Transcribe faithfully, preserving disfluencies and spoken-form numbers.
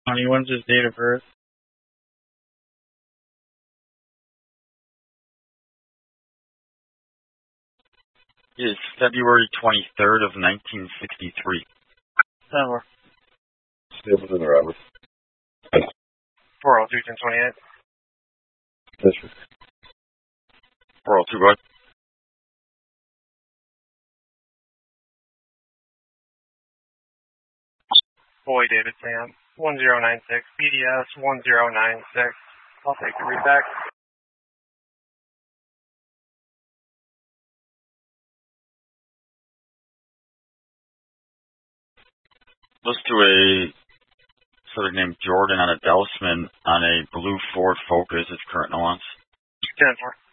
Tony, when's his date of birth? Is February twenty-third of nineteen sixty-three. Never. Stapleton or Roberts? four oh two, ten twenty-eight. District. four oh two, go ahead. Boy, David Sam, one zero nine six, B D S one zero nine six. I'll take the read back. Goes to a subject named Jordan on a Dousman on a blue Ford Focus. It's current allowance. ten four.